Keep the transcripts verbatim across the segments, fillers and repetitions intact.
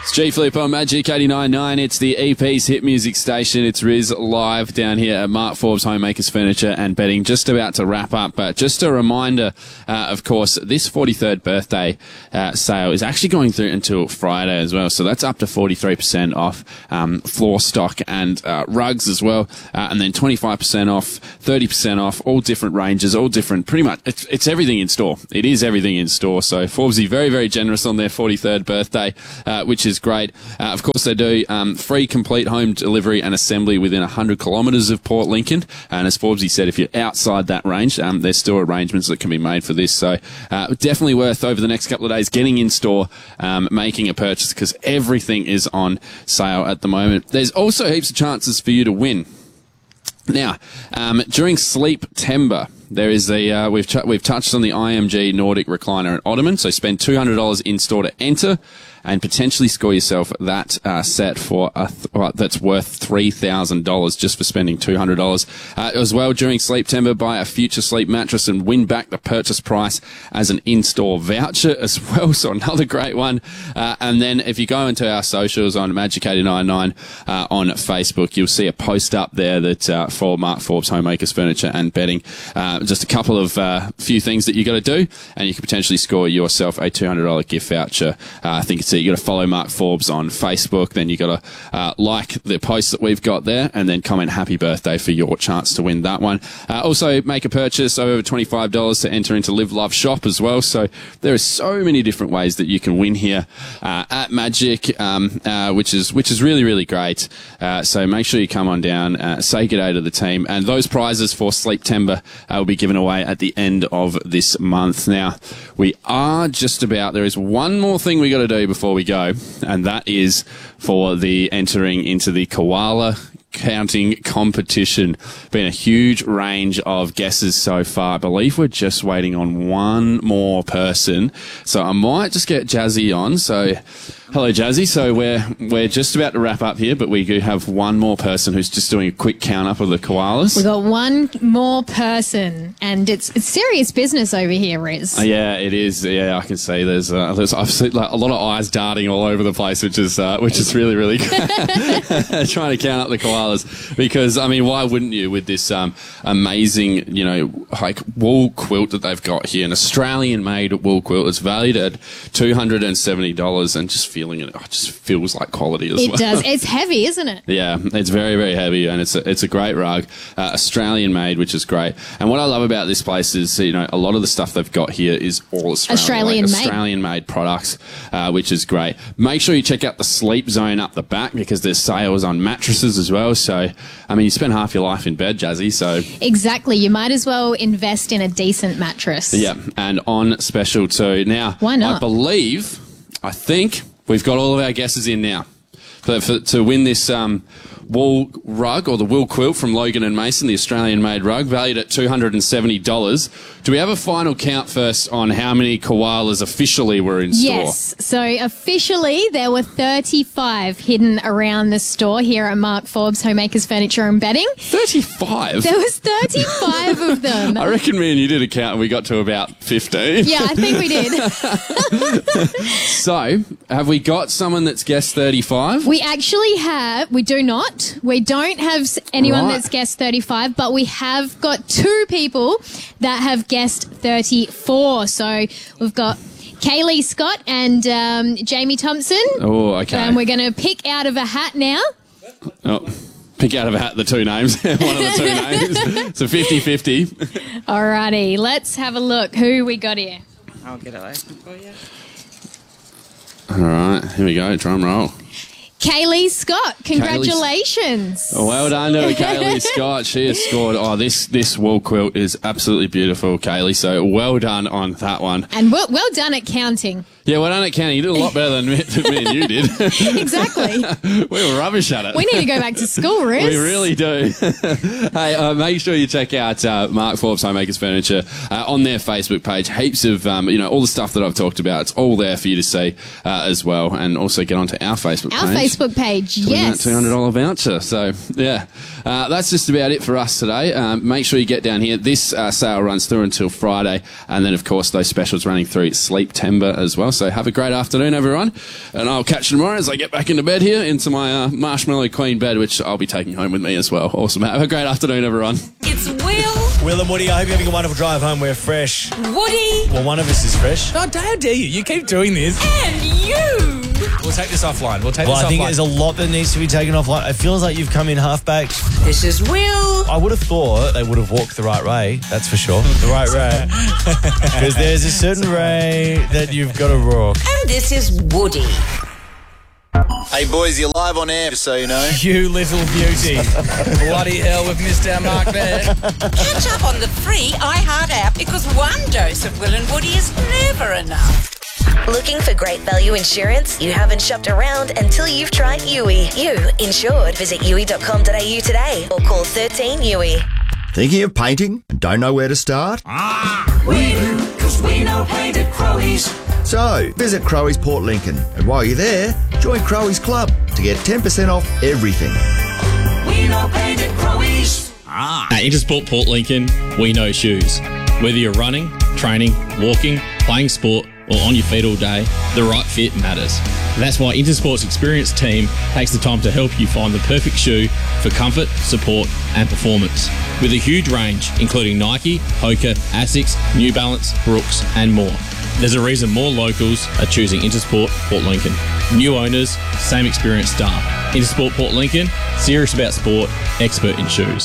It's G Flip on Magic eighty-nine point nine. It's the E P's hit music station. It's Riz live down here at Mark Forbes Homemakers Furniture and Bedding. Just about to wrap up, but just a reminder, uh, of course, this forty-third birthday uh, sale is actually going through until Friday as well. So that's up to forty-three percent off um, floor stock and uh, rugs as well. Uh, and then twenty-five percent off, thirty percent off, all different ranges, all different, pretty much, it's, it's everything in store. It is everything in store. So Forbesy very, very generous on their forty-third birthday, uh, which is great. Uh, of course, they do um, free complete home delivery and assembly within one hundred kilometres of Port Lincoln. And as Forbesy said, if you're outside that range, um, there's still arrangements that can be made for this. So uh, definitely worth over the next couple of days getting in store, um, making a purchase, because everything is on sale at the moment. There's also heaps of chances for you to win. Now, um, during Sleep-Tember, there is a, uh, we've, ch we've touched on the I M G Nordic Recliner and Ottoman, so spend two hundred dollars in store to enter and potentially score yourself that uh, set for a th uh, that's worth three thousand dollars just for spending two hundred dollars. Uh, as well, during Sleep-Tember, buy a Future Sleep mattress and win back the purchase price as an in-store voucher as well, so another great one. Uh, and then if you go into our socials on Magic eighty-nine point nine uh, on Facebook, you'll see a post up there that uh, for Mark Forbes Homemakers Furniture and Bedding. Uh, just a couple of uh, few things that you got to do, and you can potentially score yourself a two hundred dollar gift voucher. Uh, I think it's you got to follow Mark Forbes on Facebook, then you got to uh, like the post that we've got there, and then comment happy birthday for your chance to win that one. Uh, also, make a purchase of over twenty-five dollars to enter into Live Love Shop as well. So there are so many different ways that you can win here uh, at Magic, um, uh, which is which is really really great. Uh, so make sure you come on down, uh, say good day to the team, and those prizes for Sleep-Tember uh, will be given away at the end of this month. Now we are just about there is one more thing we got to do before we go, and that is for the entering into the koala counting competition. Been a huge range of guesses so far. I believe we're just waiting on one more person, so I might just get Jazzy on. So hello Jazzy, so we're we're just about to wrap up here, but we do have one more person who's just doing a quick count up of the koalas. We've got one more person, and it's it's serious business over here, Riz. Uh, yeah, it is. Yeah, I can see there's uh, there's I've seen like, a lot of eyes darting all over the place, which is uh, which is really really good. Trying to count up the koalas, because I mean, why wouldn't you with this um, amazing, you know, like wool quilt that they've got here, an Australian made wool quilt. It's valued at two hundred and seventy dollars, and just feeling it, oh, it just feels like quality as it well. It does. It's heavy, isn't it? Yeah, it's very, very heavy, and it's a, it's a great rug, uh, Australian made, which is great. And what I love about this place is, you know, a lot of the stuff they've got here is all Australian, Australian like made, Australian made products, uh, which is great. Make sure you check out the Sleep Zone up the back, because there's sales on mattresses as well. So, I mean, you spend half your life in bed, Jazzy. So exactly, you might as well invest in a decent mattress. Yeah, and on special too. Now, why not? I believe, I think. We've got all of our guesses in now for, for, to win this um, wool rug, or the wool quilt from Logan and Mason, the Australian-made rug, valued at two hundred and seventy dollars. Do we have a final count first on how many koalas officially were in store? Yes. So officially there were thirty-five hidden around the store here at Mark Forbes Homemakers Furniture and Bedding. thirty-five? There was thirty-five of them. I reckon me and you did a count and we got to about fifteen. Yeah, I think we did. So, have we got someone that's guessed thirty-five? We actually have. We do not. We don't have anyone Right. that's guessed thirty-five, but we have got two people that have guessed thirty-four. So we've got Kaylee Scott and um, Jamie Thompson. Oh, okay. And we're going to pick out of a hat now. Oh, pick out of a hat the two names. One of the two names. So fifty fifty. Alrighty, let's have a look. Who we got here? I'll get it open for you. All right, here we go. Drum roll. Kaylee Scott, congratulations. Oh, well done to Kaylee Scott. She has scored. Oh, this, this wool quilt is absolutely beautiful, Kaylee. So well done on that one. And well, well done at counting. Yeah, well done at counting. You did a lot better than me, than me and you did. Exactly. We were rubbish at it. We need to go back to school, Riz. We really do. Hey, uh, make sure you check out uh, Mark Forbes Homemakers Furniture uh, on their Facebook page. Heaps of, um, you know, all the stuff that I've talked about. It's all there for you to see uh, as well. And also get onto our Facebook our page. Facebook page, yes. That two hundred dollar voucher. So, yeah. Uh, that's just about it for us today. Um, make sure you get down here. This uh, sale runs through until Friday. And then, of course, those specials running through Sleep-Tember as well. well. So have a great afternoon, everyone. And I'll catch you tomorrow as I get back into bed here, into my uh, Marshmallow Queen bed, which I'll be taking home with me as well. Awesome. Have a great afternoon, everyone. It's Will. Will and Woody, I hope you're having a wonderful drive home. We're fresh. Woody. Well, one of us is fresh. Oh, how dare you? You keep doing this. And you. We'll take this offline. We'll take Well, this I think offline. there's a lot that needs to be taken offline. It feels like you've come in half-baked. This is Will. I would have thought they would have walked the right way, that's for sure. The right way. Because there's a certain way that you've got to walk. And this is Woody. Hey boys, you're live on air, just so you know. You little beauty. Bloody hell, we've missed our mark there. Catch up on the free iHeart app because one dose of Will and Woody is never enough. Looking for great value insurance? You haven't shopped around until you've tried U I. You insured. Visit U I dot com dot A U today or call thirteen U I. Thinking of painting and don't know where to start? Ah, we do, because we know paint at Crowey's. So, visit Crowey's Port Lincoln, and while you're there, join Crowey's Club to get ten percent off everything. We know paint at Crowey's. Ah. At Intersport Port Lincoln, we know shoes. Whether you're running, training, walking, playing sport, or on your feet all day, the right fit matters. That's why Intersport's experienced team takes the time to help you find the perfect shoe for comfort, support, and performance. With a huge range, including Nike, Hoka, Asics, New Balance, Brooks, and more. There's a reason more locals are choosing Intersport Port Lincoln. New owners, same experienced staff. Intersport Port Lincoln, serious about sport, expert in shoes.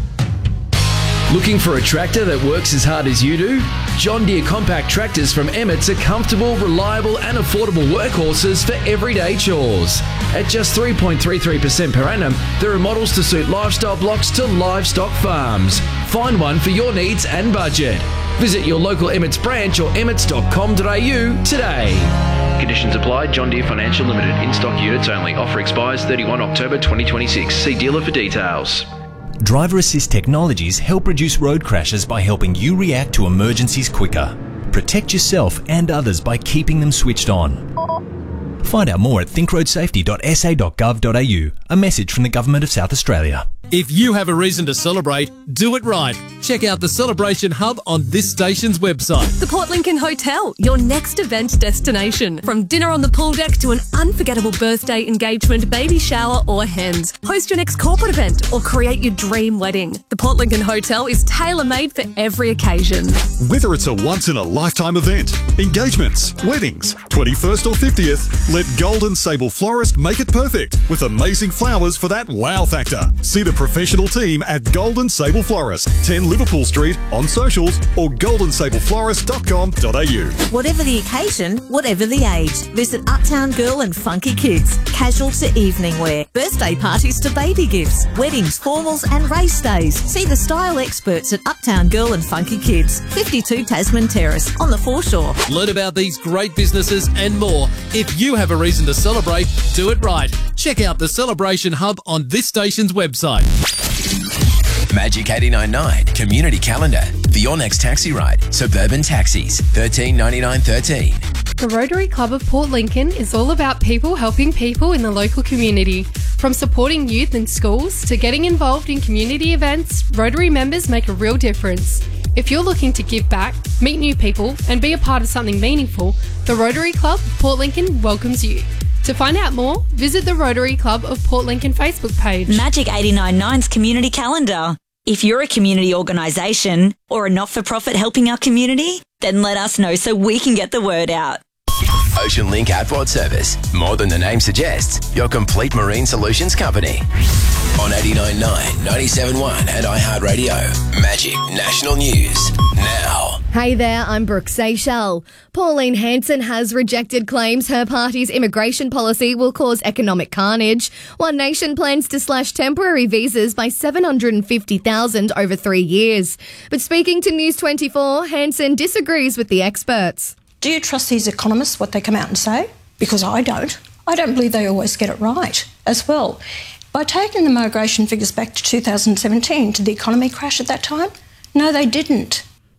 Looking for a tractor that works as hard as you do? John Deere compact tractors from Emmett's are comfortable, reliable and affordable workhorses for everyday chores. At just three point three three percent per annum, there are models to suit lifestyle blocks to livestock farms. Find one for your needs and budget. Visit your local Emmett's branch or emmets dot com dot A U today. Conditions apply. John Deere Financial Limited. In-stock units only. Offer expires thirty-first October twenty twenty-six. See dealer for details. Driver Assist Technologies help reduce road crashes by helping you react to emergencies quicker. Protect yourself and others by keeping them switched on. Find out more at think road safety dot s a dot gov dot a u. A message from the Government of South Australia. If you have a reason to celebrate, do it right. Check out the Celebration Hub on this station's website. The Port Lincoln Hotel, your next event destination. From dinner on the pool deck to an unforgettable birthday, engagement, baby shower or hens. Host your next corporate event or create your dream wedding. The Port Lincoln Hotel is tailor-made for every occasion. Whether it's a once-in-a-lifetime event, engagements, weddings, twenty-first or fiftieth, let Golden Sable Florist make it perfect with amazing flowers for that wow factor. See the professional team at Golden Sable Florist, ten Liverpool Street, on socials or golden sable florist dot com dot a u. Whatever the occasion, whatever the age, visit Uptown Girl and Funky Kids. Casual to evening wear, birthday parties to baby gifts, weddings, formals and race days. See the style experts at Uptown Girl and Funky Kids, fifty-two Tasman Terrace on the foreshore. Learn about these great businesses and more. If you have a reason to celebrate, do it right. Check out the Celebration Hub on this station's website. Magic eighty-nine point nine Community Calendar. The Your Next Taxi Ride. Suburban Taxis. thirteen ninety-nine thirteen. The Rotary Club of Port Lincoln is all about people helping people in the local community. From supporting youth in schools to getting involved in community events, Rotary members make a real difference. If you're looking to give back, meet new people and be a part of something meaningful, the Rotary Club of Port Lincoln welcomes you. To find out more, visit the Rotary Club of Port Lincoln Facebook page. Magic eighty-nine point nine's Community Calendar. If you're a community organisation or a not-for-profit helping our community, then let us know so we can get the word out. Ocean Link Outboard Service. More than the name suggests, your complete marine solutions company. On eighty-nine point nine, ninety-seven point one and iHeartRadio. Magic National News. Now. Hey there, I'm Brooke Seychelles. Pauline Hanson has rejected claims her party's immigration policy will cause economic carnage. One Nation plans to slash temporary visas by seven hundred fifty thousand over three years. But speaking to News twenty-four, Hanson disagrees with the experts. Do you trust these economists, what they come out and say? Because I don't. I don't believe they always get it right as well. By taking the migration figures back to two thousand seventeen, did the economy crash at that time? No, they didn't.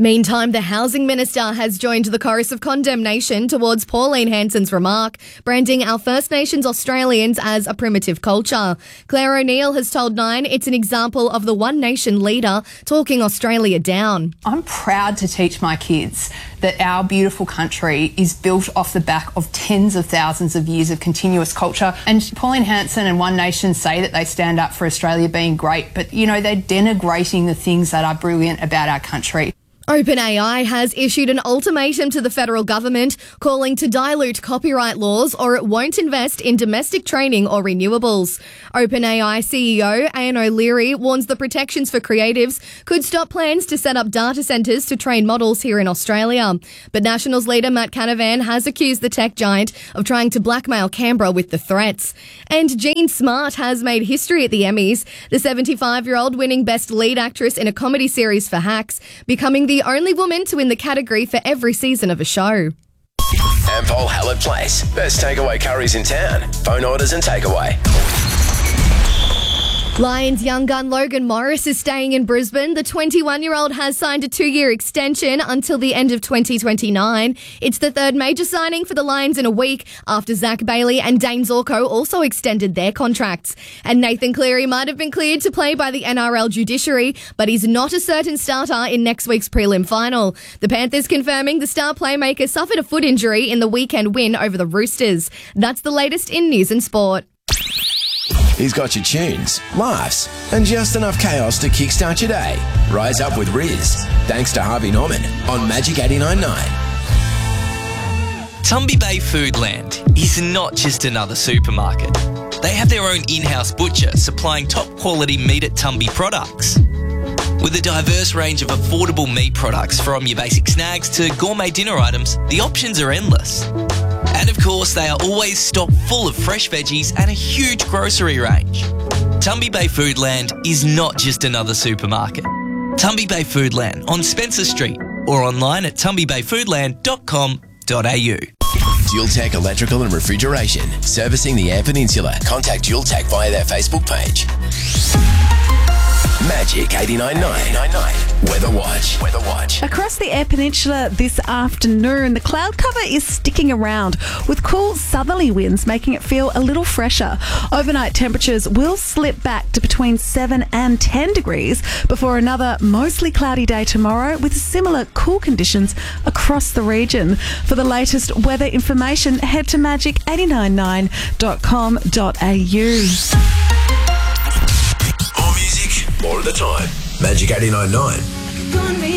Meantime, the Housing Minister has joined the chorus of condemnation towards Pauline Hanson's remark, branding our First Nations Australians as a primitive culture. Claire O'Neill has told Nine it's an example of the One Nation leader talking Australia down. I'm proud to teach my kids that our beautiful country is built off the back of tens of thousands of years of continuous culture. And Pauline Hanson and One Nation say that they stand up for Australia being great, but, you know, they're denigrating the things that are brilliant about our country. OpenAI has issued an ultimatum to the federal government calling to dilute copyright laws or it won't invest in domestic training or renewables. OpenAI C E O Ian O'Leary warns the protections for creatives could stop plans to set up data centres to train models here in Australia. But Nationals leader Matt Canavan has accused the tech giant of trying to blackmail Canberra with the threats. And Jean Smart has made history at the Emmys, the seventy-five-year-old winning Best Lead Actress in a Comedy Series for Hacks, becoming the the only woman to win the category for every season of a show. Ampol Hallett Place. Best takeaway curries in town. Phone orders and takeaway. Lions young gun Logan Morris is staying in Brisbane. The twenty-one-year-old has signed a two-year extension until the end of twenty twenty-nine. It's the third major signing for the Lions in a week after Zach Bailey and Dane Zorko also extended their contracts. And Nathan Cleary might have been cleared to play by the N R L judiciary, but he's not a certain starter in next week's prelim final. The Panthers confirming the star playmaker suffered a foot injury in the weekend win over the Roosters. That's the latest in news and sport. He's got your tunes, laughs, and just enough chaos to kickstart your day. Rise up with Riz, thanks to Harvey Norman on Magic eighty-nine point nine. Tumby Bay Foodland is not just another supermarket. They have their own in-house butcher supplying top quality meat at Tumby products. With a diverse range of affordable meat products from your basic snacks to gourmet dinner items, the options are endless. And of course, they are always stocked full of fresh veggies and a huge grocery range. Tumby Bay Foodland is not just another supermarket. Tumby Bay Foodland on Spencer Street or online at tumby bay foodland dot com dot a u. Dual Tech Electrical and Refrigeration, servicing the Eyre Peninsula. Contact Dual Tech via their Facebook page. Magic eighty-nine point nine. Weather Watch. Weather Watch. Across the Eyre Peninsula this afternoon, the cloud cover is sticking around with cool southerly winds making it feel a little fresher. Overnight temperatures will slip back to between seven and ten degrees before another mostly cloudy day tomorrow with similar cool conditions across the region. For the latest weather information, head to magic eighty-nine point nine dot com dot a u. More music, more of the time. Magic eighty-nine point nine.